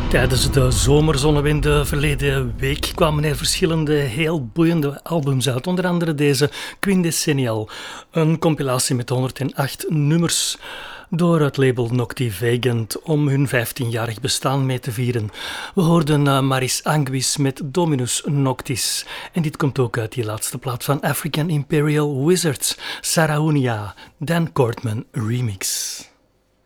Tijdens de zomerzonnewinden verleden week kwamen er verschillende heel boeiende albums uit. Onder andere deze Quindecennial, een compilatie met 108 nummers door het label Noctivagant om hun 15-jarig bestaan mee te vieren. We hoorden Maris Anguis met Dominus Noctis. En dit komt ook uit die laatste plaat van African Imperial Wizards, Saraunia, Dan Cortman Remix.